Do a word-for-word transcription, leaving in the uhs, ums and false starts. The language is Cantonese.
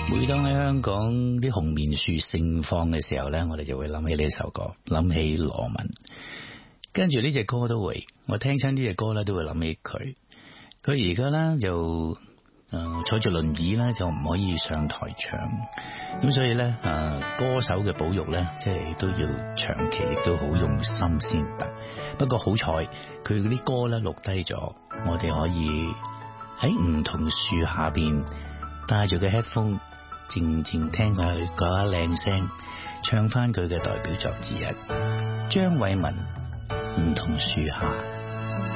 每當喺香港啲紅棉樹盛放嘅時候呢，我哋就會諗起呢首歌，諗起羅文。跟住呢隻歌都會，我聽親呢隻歌呢都會諗起佢。佢而家呢就誒、呃、坐住輪椅呢，就唔可以上台唱，咁所以呢，誒、呃、歌手嘅保育呢，即係都要長期亦都好用心先得。不過好彩佢嗰啲歌呢錄低咗，我哋可以喺唔同樹下邊戴住個 headphone，靜靜聽佢嗰一靚聲，唱翻佢嘅代表作之一，張偉文《唔同樹下》。